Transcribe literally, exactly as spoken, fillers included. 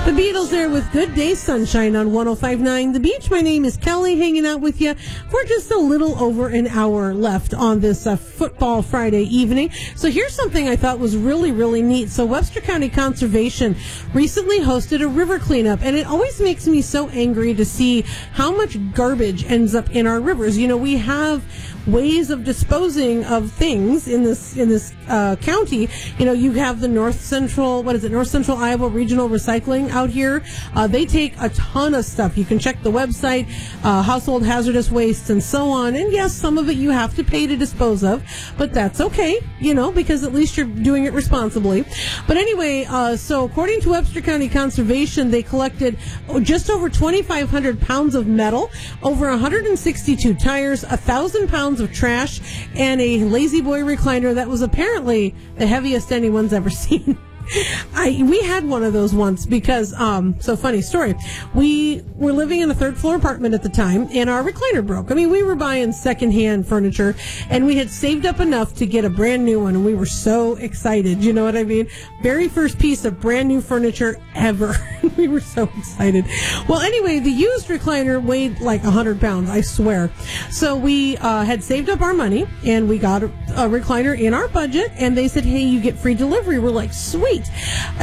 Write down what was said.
The Beatles there with Good Day Sunshine on one oh five point nine The Beach. My name is Kelly, hanging out with you for just a little over an hour left on this uh, Football Friday evening. So here's something I thought was really, really neat. So Webster County Conservation recently hosted a river cleanup, and it always makes me so angry to see how much garbage ends up in our rivers. You know, we have ways of disposing of things in this in this uh, county. You know, you have the North Central, what is it, North Central Iowa Regional Recycling out here. Uh, they take a ton of stuff. You can check the website, uh, household hazardous waste and so on. And yes, some of it you have to pay to dispose of, but that's okay, you know, because at least you're doing it responsibly. But anyway, uh, so according to Webster County Conservation, they collected just over twenty-five hundred pounds of metal, over one hundred sixty-two tires, one thousand pounds of trash, and a Lazy Boy recliner that was apparently the heaviest anyone's ever seen. I we had one of those once because um so funny story. We were living in a third floor apartment at the time, and our recliner broke. I mean, we were buying secondhand furniture, and we had saved up enough to get a brand new one, and we were so excited. You know what I mean? Very first piece of brand new furniture ever. We were so excited. Well, anyway, the used recliner weighed like one hundred pounds, I swear. So we uh, had saved up our money, and we got a, a recliner in our budget, and they said, hey, you get free delivery. We're like, sweet.